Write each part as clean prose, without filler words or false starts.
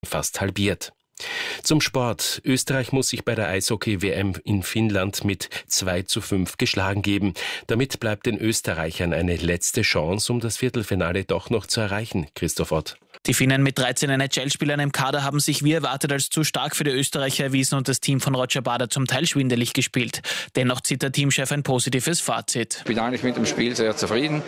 fast halbiert. Zum Sport. Österreich muss sich bei der Eishockey-WM in Finnland mit 2:5 geschlagen geben. Damit bleibt den Österreichern eine letzte Chance, um das Viertelfinale doch noch zu erreichen. Christoph Ott. Die Finnen mit 13 NHL-Spielern im Kader haben sich wie erwartet als zu stark für die Österreicher erwiesen und das Team von Roger Bader zum Teil schwindelig gespielt. Dennoch zieht der Teamchef ein positives Fazit. Ich bin eigentlich mit dem Spiel sehr zufrieden,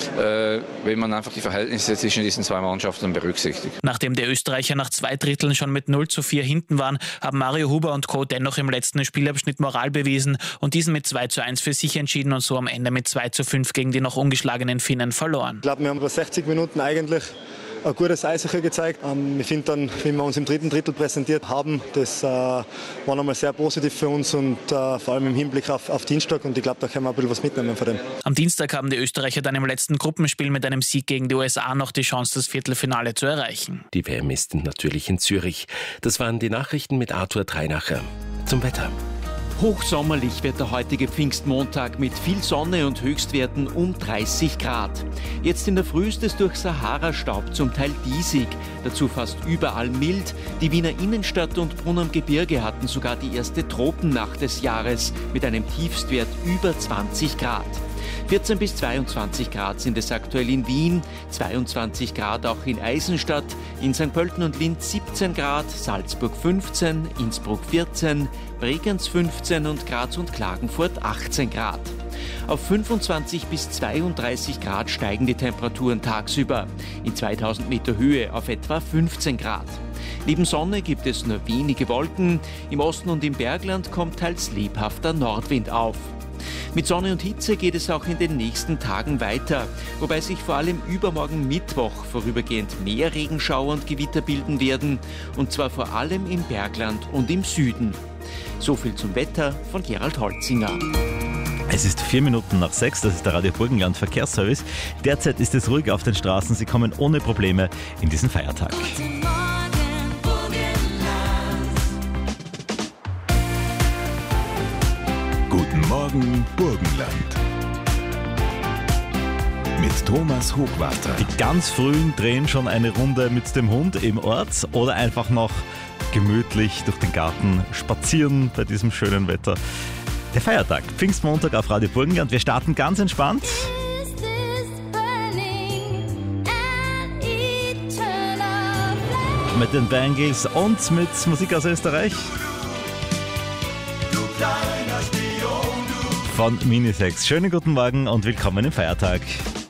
wenn man einfach die Verhältnisse zwischen diesen zwei Mannschaften berücksichtigt. Nachdem die Österreicher nach 2 Dritteln schon mit 0:4 hinten waren, haben Mario Huber und Co. dennoch im letzten Spielabschnitt Moral bewiesen und diesen mit 2:1 für sich entschieden und so am Ende mit 2:5 gegen die noch ungeschlagenen Finnen verloren. Ich glaube, wir haben über 60 Minuten eigentlich ein gutes Eishockey gezeigt. Ich finde dann, wie wir uns im dritten Drittel präsentiert haben, das war nochmal sehr positiv für uns und vor allem im Hinblick auf Dienstag. Und ich glaube, da können wir ein bisschen was mitnehmen von dem. Am Dienstag haben die Österreicher dann im letzten Gruppenspiel mit einem Sieg gegen die USA noch die Chance, das Viertelfinale zu erreichen. Die WM ist natürlich in Zürich. Das waren die Nachrichten mit Arthur Dreinacher. Zum Wetter. Hochsommerlich wird der heutige Pfingstmontag mit viel Sonne und Höchstwerten um 30 Grad. Jetzt in der Früh ist es durch Sahara-Staub zum Teil diesig, dazu fast überall mild. Die Wiener Innenstadt und Brunn am Gebirge hatten sogar die erste Tropennacht des Jahres mit einem Tiefstwert über 20 Grad. 14 bis 22 Grad sind es aktuell in Wien, 22 Grad auch in Eisenstadt, in St. Pölten und Linz 17 Grad, Salzburg 15, Innsbruck 14, Bregenz 15 und Graz und Klagenfurt 18 Grad. Auf 25 bis 32 Grad steigen die Temperaturen tagsüber, in 2000 Meter Höhe auf etwa 15 Grad. Neben Sonne gibt es nur wenige Wolken, im Osten und im Bergland kommt teils lebhafter Nordwind auf. Mit Sonne und Hitze geht es auch in den nächsten Tagen weiter, wobei sich vor allem übermorgen Mittwoch vorübergehend mehr Regenschauer und Gewitter bilden werden, und zwar vor allem im Bergland und im Süden. So viel zum Wetter von Gerald Holzinger. Es ist 6:04, das ist der Radio Burgenland Verkehrsservice. Derzeit ist es ruhig auf den Straßen, Sie kommen ohne Probleme in diesen Feiertag. Guten Morgen, Burgenland. Mit Thomas Hochwarter. Die ganz Frühen drehen schon eine Runde mit dem Hund im Ort oder einfach noch gemütlich durch den Garten spazieren bei diesem schönen Wetter. Der Feiertag, Pfingstmontag auf Radio Burgenland. Wir starten ganz entspannt. Mit den Bangles und mit Musik aus Österreich. Von Minisex. Schönen guten Morgen und willkommen im Feiertag.